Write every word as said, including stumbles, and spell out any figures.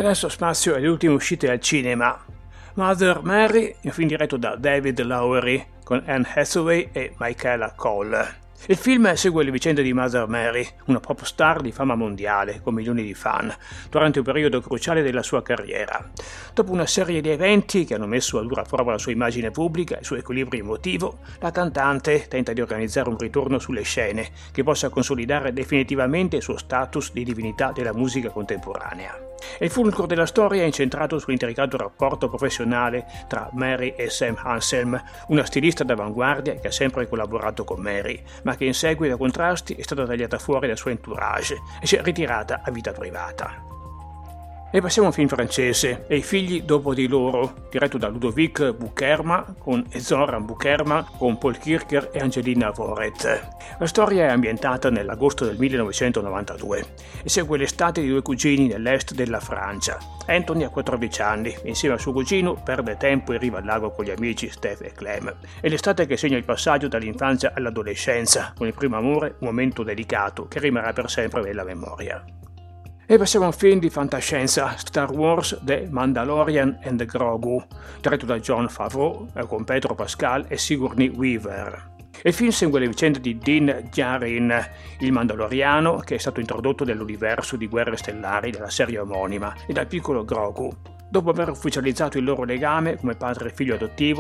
E adesso spazio alle ultime uscite al cinema. Mother Mary, un film diretto da David Lowery con Anne Hathaway e Michaela Cole. Il film segue le vicende di Mother Mary, una pop star di fama mondiale con milioni di fan, durante un periodo cruciale della sua carriera. Dopo una serie di eventi che hanno messo a dura prova la sua immagine pubblica e il suo equilibrio emotivo, la cantante tenta di organizzare un ritorno sulle scene che possa consolidare definitivamente il suo status di divinità della musica contemporanea. Il fulcro della storia è incentrato sull'intricato rapporto professionale tra Mary e Sam Anselm, una stilista d'avanguardia che ha sempre collaborato con Mary, ma che in seguito a contrasti è stata tagliata fuori dal suo entourage e si è ritirata a vita privata. E passiamo a un film francese, E i figli dopo di loro, diretto da Ludovic Boukherma con Zoran Boukherma, con Paul Kircher e Angelina Voret. La storia è ambientata nell'agosto del millenovecentonovantadue e segue l'estate di due cugini nell'est della Francia. Anthony ha quattordici anni e insieme al suo cugino perde tempo in riva al lago con gli amici Steph e Clem. È l'estate che segna il passaggio dall'infanzia all'adolescenza, con il primo amore, un momento delicato che rimarrà per sempre nella memoria. E passiamo a un film di fantascienza, Star Wars The Mandalorian and Grogu, diretto da Jon Favreau con Pedro Pascal e Sigourney Weaver. Il film segue le vicende di Din Djarin, il Mandaloriano che è stato introdotto nell'universo di Guerre Stellari della serie omonima, e dal piccolo Grogu. Dopo aver ufficializzato il loro legame come padre e figlio adottivo,